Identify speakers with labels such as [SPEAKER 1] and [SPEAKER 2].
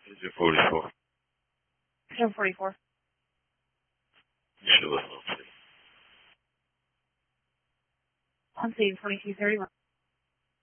[SPEAKER 1] Engine 44.
[SPEAKER 2] Engine 44.
[SPEAKER 1] Sure, let's see.
[SPEAKER 2] On scene 2231.